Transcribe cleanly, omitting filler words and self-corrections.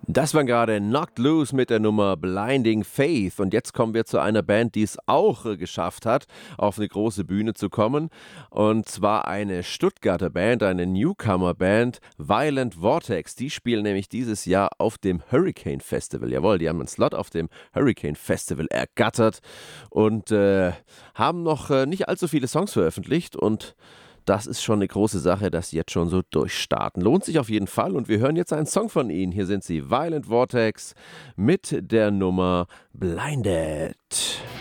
Das war gerade Knocked Loose mit der Nummer Blinding Faith. Und jetzt kommen wir zu einer Band, die es auch geschafft hat, auf eine große Bühne zu kommen. Und zwar eine Stuttgarter Band, eine Newcomer-Band, Violent Vortex. Die spielen nämlich dieses Jahr auf dem Hurricane Festival. Jawohl, die haben einen Slot auf dem Hurricane Festival ergattert und haben noch nicht allzu viele Songs veröffentlicht. Und das ist schon eine große Sache, dass sie jetzt schon so durchstarten. Lohnt sich auf jeden Fall und wir hören jetzt einen Song von ihnen. Hier sind sie, Violent Vortex mit der Nummer Blinded.